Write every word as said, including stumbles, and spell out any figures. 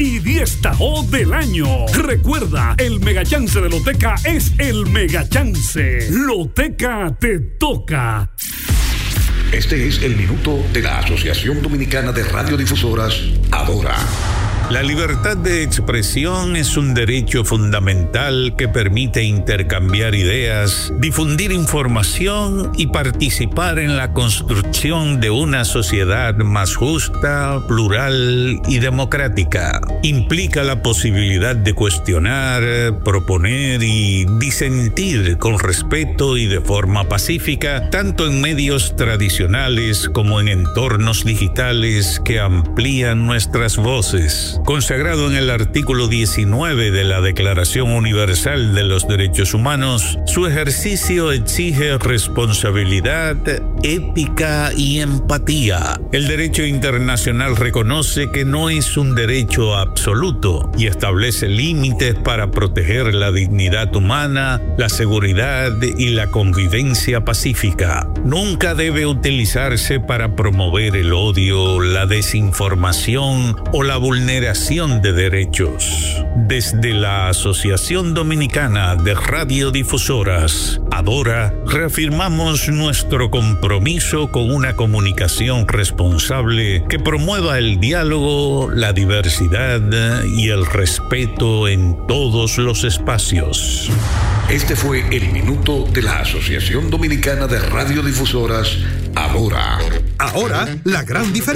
y diez Tajo del año. Recuerda, el Mega Chance de Loteca es el Mega Chance. Loteca te toca. Este es el minuto de la Asociación Dominicana de Radiodifusoras, Adora. La libertad de expresión es un derecho fundamental que permite intercambiar ideas, difundir información y participar en la construcción de una sociedad más justa, plural y democrática. Implica la posibilidad de cuestionar, proponer y disentir con respeto y de forma pacífica, tanto en medios tradicionales como en entornos digitales que amplían nuestras voces. Consagrado en el artículo diecinueve de la Declaración Universal de los Derechos Humanos, su ejercicio exige responsabilidad, ética y empatía. El derecho internacional reconoce que no es un derecho absoluto y establece límites para proteger la dignidad humana, la seguridad y la convivencia pacífica. Nunca debe utilizarse para promover el odio, la desinformación o la vulneración de derechos. Desde la Asociación Dominicana de Radiodifusoras, Adora, reafirmamos nuestro compromiso con una comunicación responsable que promueva el diálogo, la diversidad y el respeto en todos los espacios. Este fue el minuto de la Asociación Dominicana de Radiodifusoras, Adora. Ahora, la gran diferencia.